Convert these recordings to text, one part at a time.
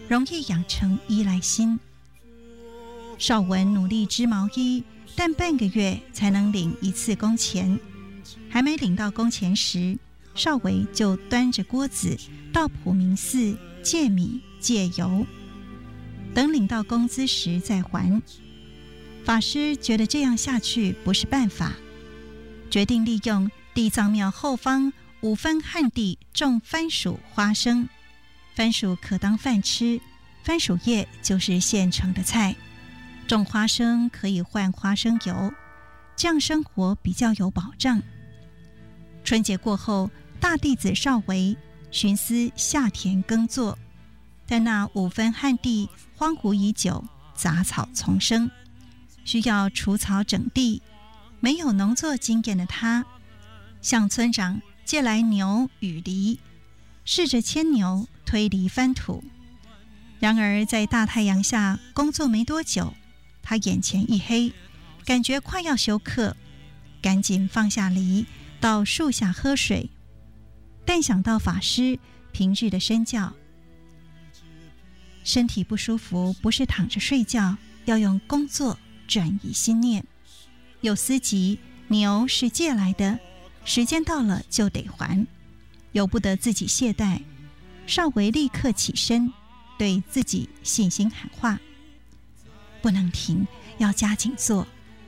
容易养成依赖心。邵文努力织毛衣，但半个月才能领一次工钱。还没领到工钱时，邵维就端着锅子到普明寺借米借油，等领到工资时再还。法师觉得这样下去不是办法，决定利用地藏庙后方5分旱地种番薯、花生。番薯可当饭吃，番薯叶就是现成的菜。种花生可以换花生油，这样生活比较有保障。春节过后，大弟子邵维寻思下田耕作，但那5分旱地荒芜已久，杂草丛生，需要除草整地。没有农作经验的他，向村长借来牛与犁，试着牵牛推犁翻土。然而在大太阳下工作没多久，他眼前一黑，感觉快要休克，赶紧放下犁，到树下喝水。但想到法师平日的身教，身体不舒服不是躺着睡觉，要用工作转移心念。又思及牛是借来的，时间到了就得还，由不得自己懈怠。邵维立刻起身，对自己信心喊话：不能停，要加紧做。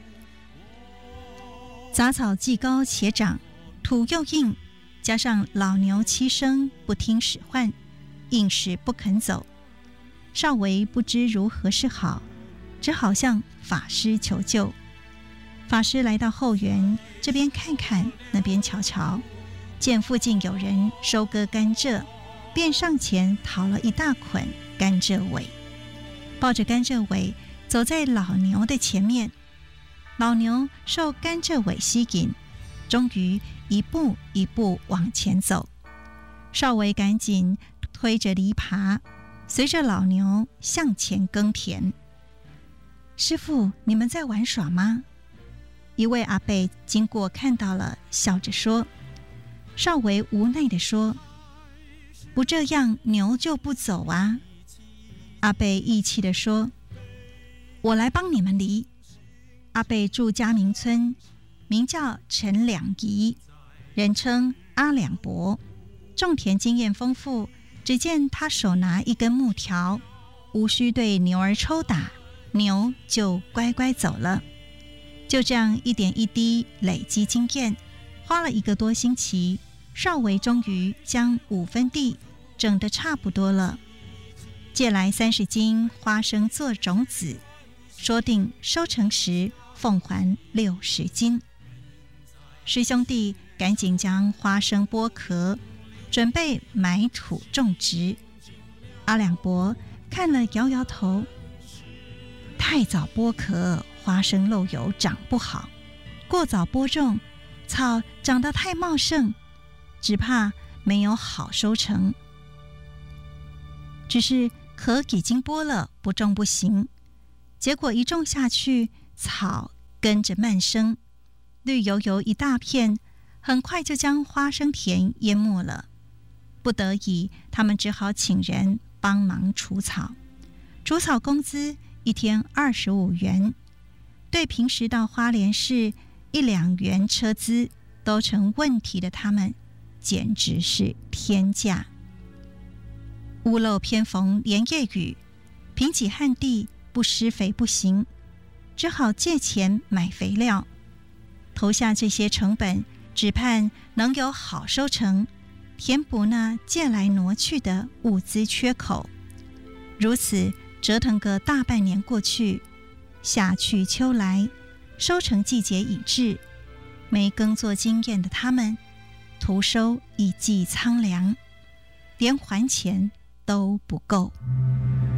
杂草既高且长，土又硬，加上老牛7声不听使唤，硬是不肯走。邵维不知如何是好，只好向法师求救。法师来到后园，这边看看，那边瞧瞧，见附近有人收割甘蔗，便上前讨了一大捆甘蔗尾，抱着甘蔗尾走在老牛的前面。老牛受甘蔗尾吸引，终于一步一步往前走。邵维赶紧推着犁耙，随着老牛向前耕田。师父，你们在玩耍吗？一位阿伯经过看到了，笑着说。邵维无奈地说：不这样牛就不走啊。阿伯义气地说：我来帮你们犁。阿伯住嘉明村，名叫陈两仪，人称阿两伯，种田经验丰富。只见他手拿一根木条，无需对牛儿抽打，牛就乖乖走了。就这样一点一滴累积经验，花了1个多星期，邵维终于将5分地整得差不多了。借来30斤花生做种子，说定收成时奉还60斤。师兄弟赶紧将花生剥壳，准备埋土种植。阿两伯看了摇摇头：太早剥壳，花生漏油长不好；过早播种，草长得太茂盛，只怕没有好收成。只是壳已经剥了，不种不行。结果一种下去，草跟着蔓生，绿油油一大片，很快就将花生田淹没了。不得已，他们只好请人帮忙除草。除草工资1天25元，对平时到花莲市1-2元车资都成问题的他们，简直是天价。屋漏偏逢连夜雨，平瘠旱地不施肥不行，只好借钱买肥料。投下这些成本，只盼能有好收成，填补那借来挪去的物资缺口。如此折腾个大半年过去，夏去秋来，收成季节已至，没耕作经验的他们，徒收一季苍凉，连还钱都不够。